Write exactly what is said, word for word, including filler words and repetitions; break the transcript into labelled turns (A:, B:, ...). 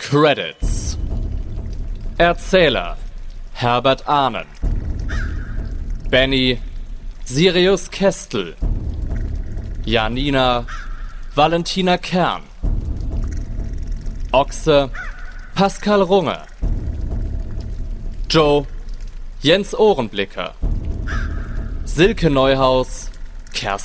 A: Credits. Erzähler Herbert Ahnen. Benny Sirius Kestel. Janina Valentina Kern. Ochse Pascal Runge. Joe Jens Ohrenblicker. Silke Neuhaus Kerstin